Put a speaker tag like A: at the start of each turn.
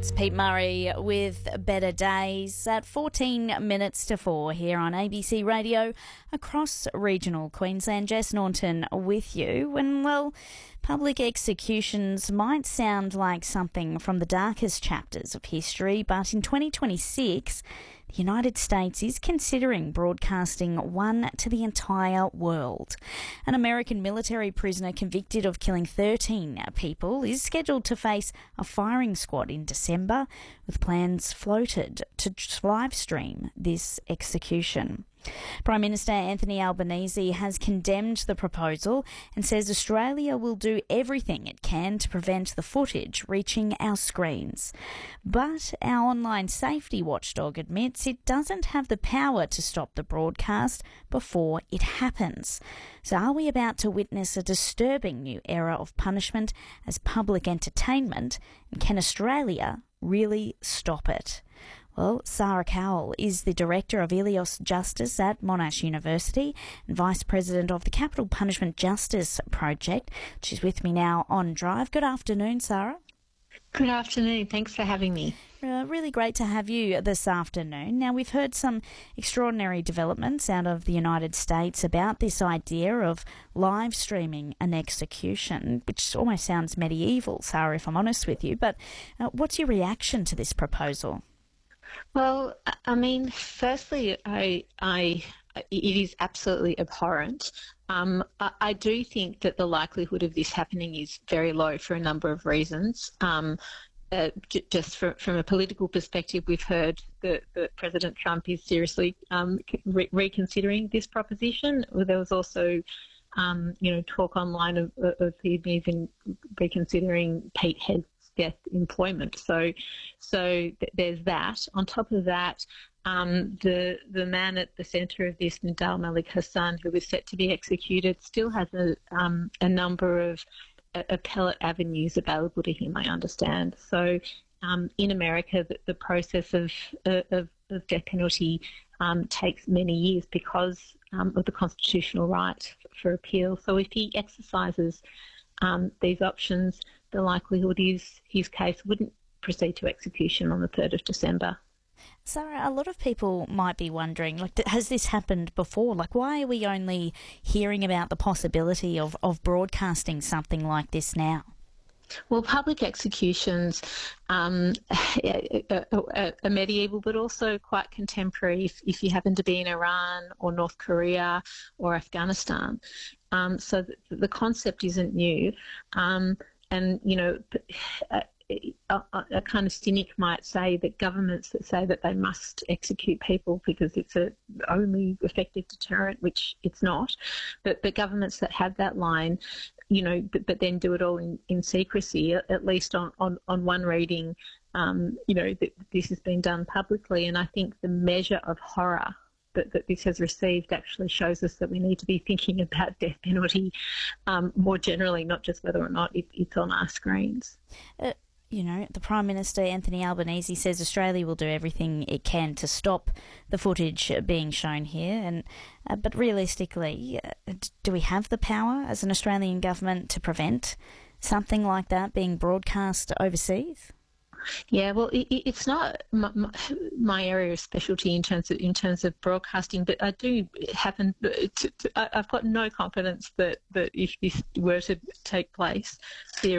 A: It's Pete Murray with Better Days at 14 minutes to 4 here on ABC Radio across regional Queensland. Jess Norton with you. And, well, public executions might sound like something from the darkest chapters of history, but in 2026, the United States is considering broadcasting one to the entire world. An American military prisoner convicted of killing 13 people is scheduled to face a firing squad in December, with plans floated to live stream this execution. Prime Minister Anthony Albanese has condemned the proposal and says Australia will do everything it can to prevent the footage reaching our screens. But our online safety watchdog admits it doesn't have the power to stop the broadcast before it happens. So are we about to witness a disturbing new era of punishment as public entertainment? And can Australia really stop it? Well, Sarah Cowell is the Director of Ilios Justice at Monash University and Vice President of the Capital Punishment Justice Project. She's with me now on Drive. Good afternoon, Sarah.
B: Good afternoon. Thanks for having me.
A: Really great to have you this afternoon. Now, we've heard some extraordinary developments out of the United States about this idea of live streaming an execution, which almost sounds medieval, Sarah, if I'm honest with you. But what's your reaction to this proposal?
B: Well, I mean, firstly, it is absolutely abhorrent. I do think that the likelihood of this happening is very low for a number of reasons. Just from a political perspective, we've heard that President Trump is seriously reconsidering this proposition. There was also talk online of him even reconsidering Pete Head's death employment. So there's that. On top of that, the man at the centre of this, Nidal Malik Hassan, who was set to be executed, still has a number of appellate avenues available to him, I understand. So in America, the process of death penalty takes many years because of the constitutional right for appeal. So if he exercises these options, the likelihood is his case wouldn't proceed to execution on the 3rd of December.
A: Sarah, a lot of people might be wondering, has this happened before? Why are we only hearing about the possibility of broadcasting something like this now?
B: Well, public executions are medieval, but also quite contemporary if you happen to be in Iran or North Korea or Afghanistan. So the concept isn't new. And, a kind of cynic might say that governments that say that they must execute people because it's a only effective deterrent, which it's not, but governments that have that line, but then do it all in secrecy, at least on one reading, that this has been done publicly. And I think the measure of horror that this has received actually shows us that we need to be thinking about death penalty more generally, not just whether or not it's on our screens.
A: The Prime Minister, Anthony Albanese, says Australia will do everything it can to stop the footage being shown here. But realistically, do we have the power as an Australian government to prevent something like that being broadcast overseas?
B: Yeah, well, it's not my area of specialty in terms of broadcasting, but I do happen to I've got no confidence that if this were to take place,